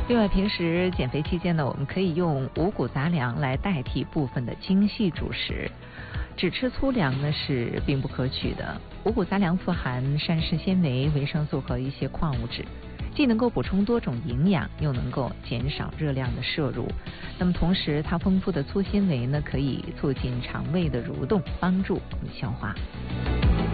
另外，平时减肥期间呢，我们可以用五谷杂粮来代替部分的精细主食。只吃粗粮呢是并不可取的。五谷杂粮富含膳食纤维、维生素和一些矿物质，既能够补充多种营养，又能够减少热量的摄入。那么同时，它丰富的粗纤维呢，可以促进肠胃的蠕动，帮助我们消化。